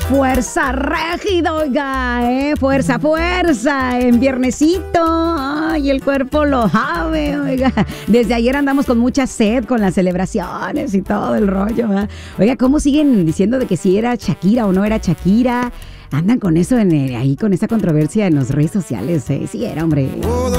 Fuerza Régido, oiga, fuerza, fuerza, en viernesito, ay, el cuerpo lo sabe, oiga. Desde ayer andamos con mucha sed con las celebraciones y todo el rollo, ¿verdad? Oiga, ¿cómo siguen diciendo de que si era Shakira o no era Shakira? Andan con eso ahí con esa controversia en las redes sociales, sí era, hombre.